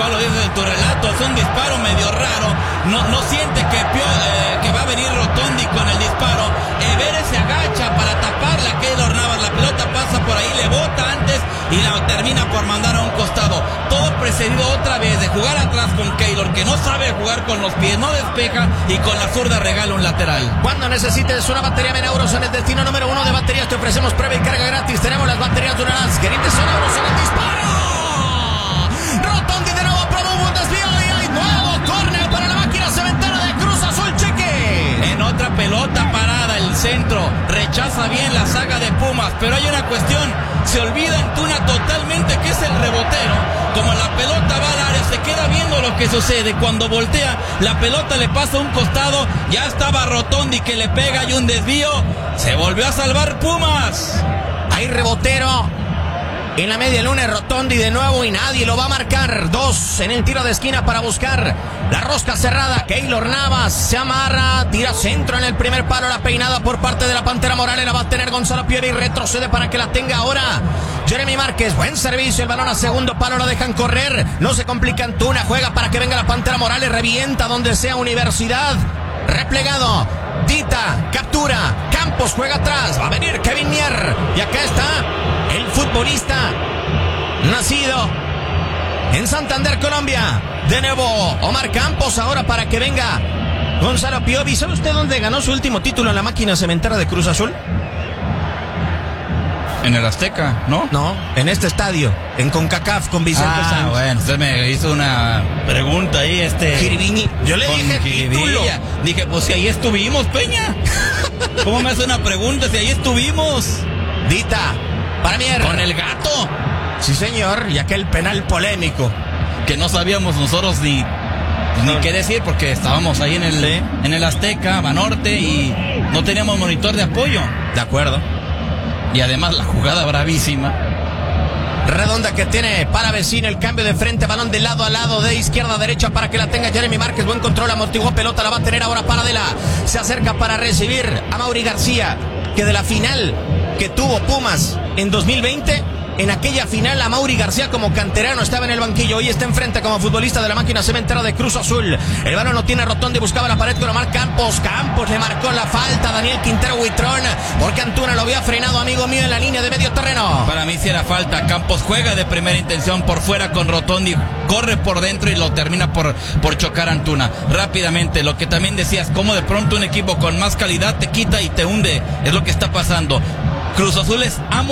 cual lo dices en tu relato, es un disparo medio raro, no siente que va a venir Rotondi con el disparo, Vélez se agacha para taparla a Keylor Navas, la pelota pasa por ahí, le bota antes y la termina por mandar a un costado, todo precedido otra vez de jugar atrás con Keylor, que no sabe jugar con los pies, no despeja y con la zurda regala un lateral. Cuando necesites una batería Menauros en el destino número 1 de baterías, te ofrecemos prueba y carga gratis. Tenemos las baterías Duralast, gerentes son euros en el disparo. Rotondi de nuevo promueve un desvío y hay nuevo córner para la máquina cementera de Cruz Azul, Cheque. En otra pelota parada, el centro rechaza bien la saga de Pumas, pero hay una cuestión, se olvida Antuna totalmente que es el rebotero. Como la pelota va al área, se queda viendo lo que sucede. Cuando voltea, la pelota le pasa a un costado, ya estaba Rotondi que le pega y un desvío. Se volvió a salvar Pumas. Hay rebotero en la media luna, Rotondi de nuevo y nadie lo va a marcar. 2 en el tiro de esquina para buscar la rosca cerrada. Keylor Navas se amarra, tira centro en el primer palo, la peinada por parte de la Pantera Morales, la va a tener Gonzalo Pieri, retrocede para que la tenga ahora Jeremy Márquez. Buen servicio, el balón a segundo palo, lo dejan correr, no se complica Antuna, juega para que venga la Pantera Morales, revienta donde sea Universidad, replegado, Dita, captura, Campos juega atrás, va a venir Kevin Mier, y acá está el futbolista nacido en Santander, Colombia. De nuevo Omar Campos ahora para que venga Gonzalo Piovi. ¿Sabe usted dónde ganó su último título en la máquina cementera de Cruz Azul? En el Azteca, ¿no? No, en este estadio, en CONCACAF con Vicente Sánchez. Bueno, usted me hizo una pregunta ahí, Jiribini. Yo le dije título. Dije, pues si ahí estuvimos, Peña. ¿Cómo me hace una pregunta si ahí estuvimos? Dita, para Mier. Con el gato. Sí, señor, y aquel penal polémico. Que no sabíamos nosotros ni qué decir porque estábamos ahí en el Azteca, Banorte, y no teníamos monitor de apoyo. De acuerdo. Y además la jugada bravísima. Redonda que tiene para Vecino, el cambio de frente, balón de lado a lado, de izquierda a derecha para que la tenga Jeremy Márquez. Buen control, amortiguó pelota, la va a tener ahora Paradela. Se acerca para recibir a Mauri García, que de la final que tuvo Pumas en 2020, en aquella final a Mauri García como canterano estaba en el banquillo, hoy está enfrente como futbolista de la máquina cementera de Cruz Azul. El balón lo tiene Rotondi, buscaba la pared con Omar Campos. Campos le marcó la falta a Daniel Quintero Huitrón, porque Antuna lo había frenado, amigo mío, en la línea de medio terreno. Para mí sí era falta. Campos juega de primera intención por fuera con Rotondi, corre por dentro y lo termina por chocar a Antuna. Rápidamente, lo que también decías, como de pronto un equipo con más calidad te quita y te hunde, es lo que está pasando. Cruz Azul es amo